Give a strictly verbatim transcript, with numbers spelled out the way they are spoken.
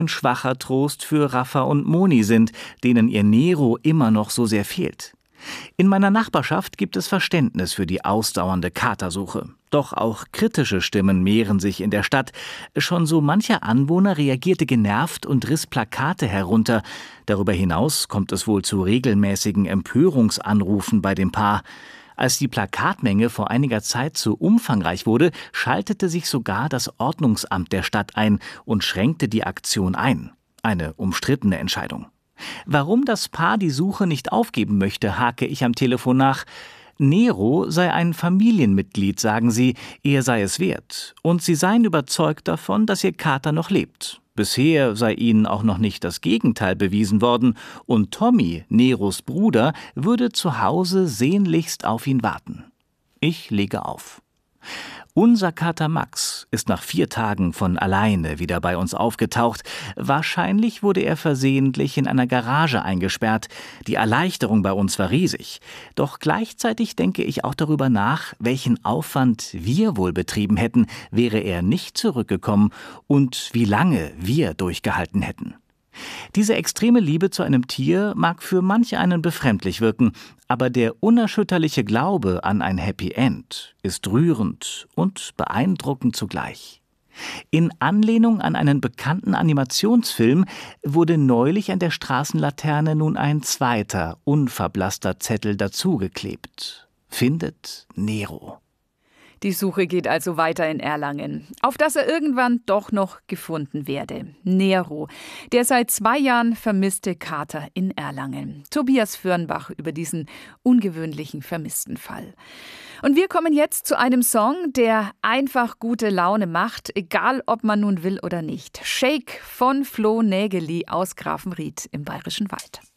ein schwacher Trost für Rafa und Moni sind, denen ihr Nero immer noch so sehr fehlt. In meiner Nachbarschaft gibt es Verständnis für die ausdauernde Katersuche. Doch auch kritische Stimmen mehren sich in der Stadt. Schon so mancher Anwohner reagierte genervt und riss Plakate herunter. Darüber hinaus kommt es wohl zu regelmäßigen Empörungsanrufen bei dem Paar. Als die Plakatmenge vor einiger Zeit zu umfangreich wurde, schaltete sich sogar das Ordnungsamt der Stadt ein und schränkte die Aktion ein. Eine umstrittene Entscheidung. Warum das Paar die Suche nicht aufgeben möchte, hake ich am Telefon nach. Nero sei ein Familienmitglied, sagen sie, er sei es wert. Und sie seien überzeugt davon, dass ihr Kater noch lebt. Bisher sei ihnen auch noch nicht das Gegenteil bewiesen worden. Und Tommy, Neros Bruder, würde zu Hause sehnlichst auf ihn warten. Ich lege auf. Unser Kater Max ist nach vier Tagen von alleine wieder bei uns aufgetaucht. Wahrscheinlich wurde er versehentlich in einer Garage eingesperrt. Die Erleichterung bei uns war riesig. Doch gleichzeitig denke ich auch darüber nach, welchen Aufwand wir wohl betrieben hätten, wäre er nicht zurückgekommen und wie lange wir durchgehalten hätten. Diese extreme Liebe zu einem Tier mag für manch einen befremdlich wirken, aber der unerschütterliche Glaube an ein Happy End ist rührend und beeindruckend zugleich. In Anlehnung an einen bekannten Animationsfilm wurde neulich an der Straßenlaterne nun ein zweiter, unverblasster Zettel dazugeklebt. Findet Nero. Die Suche geht also weiter in Erlangen, auf dass er irgendwann doch noch gefunden werde. Nero, der seit zwei Jahren vermisste Kater in Erlangen. Tobias Fürnbach über diesen ungewöhnlichen vermissten Fall. Und wir kommen jetzt zu einem Song, der einfach gute Laune macht, egal ob man nun will oder nicht. Shake von Flo Nägeli aus Grafenried im Bayerischen Wald.